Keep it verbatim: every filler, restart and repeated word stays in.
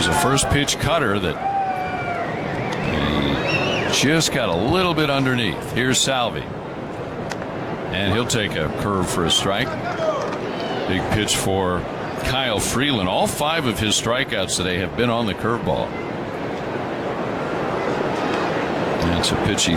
was a first pitch cutter that he just got a little bit underneath. Here's Salvi. And he'll take a curve for a strike. Big pitch for Kyle Freeland. All five of his strikeouts today have been on the curveball. And it's a pitch he